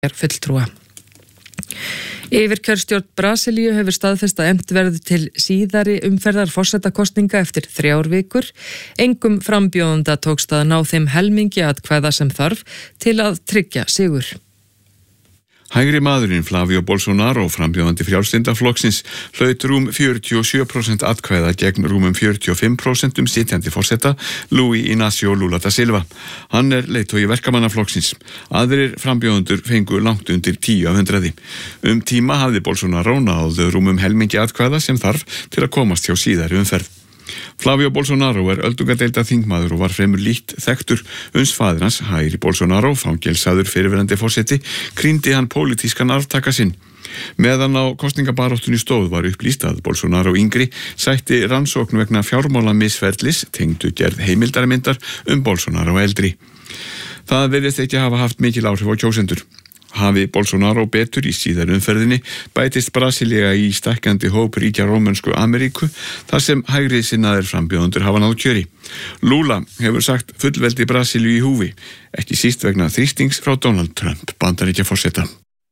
fulltrúa. Yfirkjörstjórn Brasilíu hefur staðfest að efnt verður til síðari umferðar forsetakosninga eftir 3 vikur. Engum frambjóðanda tókst að ná þeim helmingi atkvæða sem þarf til að tryggja sigur. Hægri maðurinn Flávio Bolsonaro, frambjóðandi Frjálslyndaflokksins, hlaut rúm 47% atkvæða gegn rúmum 45% sitjandi forseta Luiz Inácio Lula da Silva. Hann leiðtogi verkamannaflokksins. Aðrir frambjóðendur fengu langt undir 10 af 100. Tíma hafði Bolsonaro náð rúmum helmingi atkvæða sem þarf til að komast hjá síðari umferð. Flávio Bolsonaro öldungadeilda þingmaður og var fremur lítt þekktur. Faðir hans, Jair Bolsonaro, fangelsaður fyrrverandi forseti, krýndi hann pólitískan arftaka sinn. Meðan á kosningabaráttunni stóð var upplýst að Bolsonaro yngri sætti rannsókn vegna fjármálamisferlis tengdu gerð heimildarmyndar Bolsonaro eldri. Það virðist ekki hafa haft mikil áhrif á kjósendur. Hafi Bolsonaro betur í síðari umferðinni bætist Brasilía í stækkandi hóp ríkja Rómönsku Ameríku þar sem hægri sinnaðir frambjóðendur hafa náð kjöri. Lula hefur sagt fullveldi Brasilíu í húfi, ekki síst vegna þrýstings frá Donald Trump, Bandaríkjaforseta.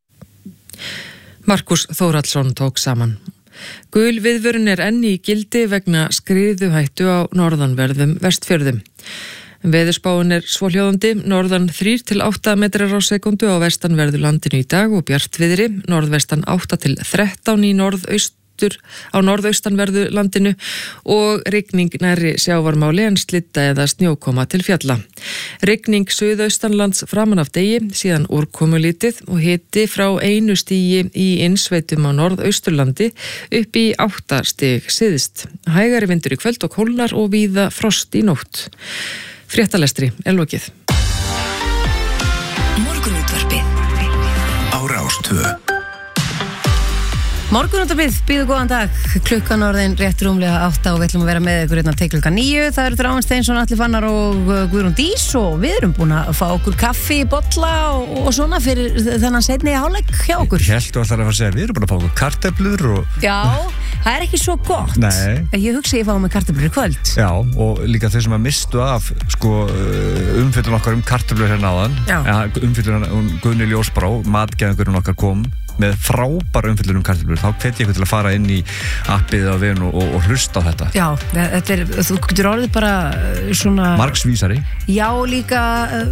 Markus Þórhallsson tók saman. Gul viðvörun enn í gildi vegna skriðuhættu á norðanverðum Vestfjörðum. Veðurspáin svohljóðandi, norðan 3 til 8 metrar á sekundu á vestanverðu landinu í dag og bjartviðri, norðvestan 8 til 13 í á norðaustanverðu landinu og rigning nærri sjávarmáli en slitta eða snjókoma til fjalla. Rigning suðaustanlands framan af degi, síðan úrkomulítið og hiti frá 1 stigi í innsveitum á norðausturlandi upp í 8 stig syðst. Hægari vindur í kvöld og kólnar og víða frost í nótt. Fréttalestri lokið. Morgunútvarpið á Rás 2. Morgunútvarpið býður góðan dag. Klukkan orðin rétt rúmlega 8 og við ætlum að vera með ykkur til klukkan 9. Það eru Þráinn Steinsson, Atli Fannar og Guðrún Dís og við erum búin að fá okkur kaffi, bolla og svona fyrir þennan seinni hálfleik hjá okkur. Ég held þú ætlar að fara að segja, við erum búin að fá okkur kartöflur og... Já, það er ekki svo gott. Nei. Ég hugsi ég fá með kartöflur í kvöld. Já, og líka þau sem að mistu af umfjöllun okkar kartöflur hérna áðan. Umfjöllun Guðni Ljósbrá, matgæðingurinn okkar kom með frábær umfjöllun kartöflur. Þá hvet ég ykkur til að fara inn í appið á veginn og hlusta á þetta. Já, þú getur orðið bara svona... Margsvísari. Já, líka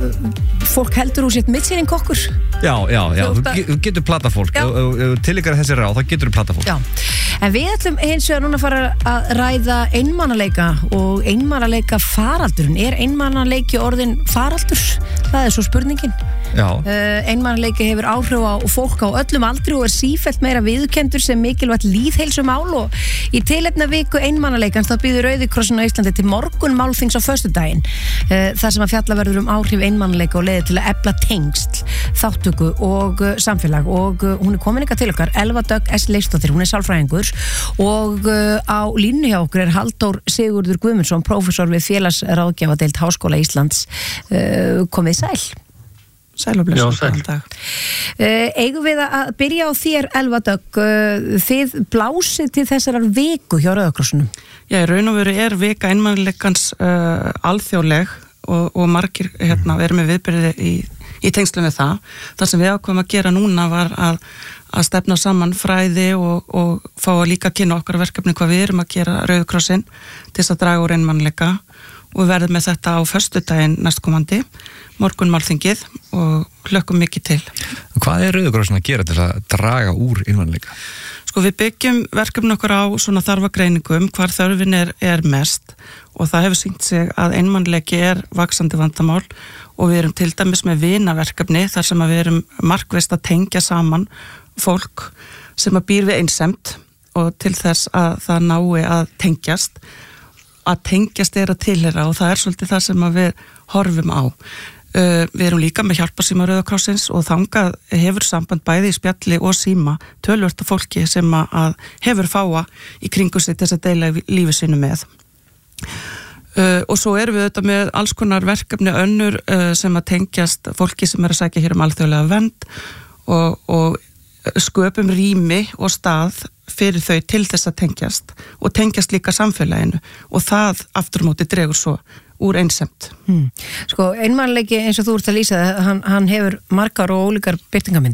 fólk heldur úr sér Michelin kokkur. Já, þú getur plata fólk. Ef þú tilíkar þessi ráð, þá getur þú plata fólk. Já, en við ætlum hins vegar núna að fara að ræða einmanaleika og einmanaleika faraldurinn. Er einmanaleiki orðin faraldur? Það er svo spurningin. Einmanaleiki hefur áhrif á fólk á öllum aldri og er sífellt meira viðurkenndur sem mikilvægt lýðheilsumál og í tilefni viku einmanaleikans þá býður Rauði krossinn á Íslandi til morgunmálþings á föstudaginn þar sem að fjalla verður áhrif einmanaleika og leiðir til að efla tengsl, þáttöku og samfélag og hún er komin til okkar, Elva Dögg S. Leifsdóttir, hún er sálfræðingur og á línu hjá okkur er Halldór Sigurður Guðmundsson, prófessor við félagsráðgjafadeild Háskóla Íslands. Komið sæl. Sæl og blessuð. Já, sæl. Eigum við að byrja á þér, Elva Dögg. Þið blásið til þessarar viku hjá Rauða krossinum. Já, í raun og veru er vika einmanaleikans alþjóðleg og margir erum með viðbyrði í tengslum við það. Það sem við ákveðum að gera núna var að stefna saman fræði og fá að líka kynna okkar verkefni hvað við erum að gera Rauða krossin til þess að draga úr einmanaleika og við verðum með þetta á föstudaginn næstkomandi, morgunmálþingið og hlökkum mikið til. Hvað er Rauði krossin að gera til að draga úr einmanaleika? Sko við byggjum verkefni okkar á svona þarfagreiningum hvar þörfin er mest og það hefur sýnt sig að einmanaleiki er vaxandi vandamál og við erum til dæmis með vinaverkefni þar sem að við erum markvisst að tengja saman fólk sem að býr við einsemd og til þess að það nái að tengjast er að tilheyra og það er svolítið það sem að við horfum á. Við erum líka með hjálparsíma Rauða krossins og þangað hefur samband bæði í spjalli og síma töluvert af fólki sem að hefur fáa í kringu sig þess að deila lífi sínu með. Og svo erum við auðvitað með alls konar verkefni önnur sem að tengjast fólki sem er að sækja hér alþjóðlega vernd og sköpum rými og stað fyrir þau til þess að tengjast og tengjast líka samfélaginu og það aftur á móti dregur svo úr einsemd. Sko, einmanaleiki eins og þú ert að lýsa, hann hefur margar og ólíkar birtingamyndir.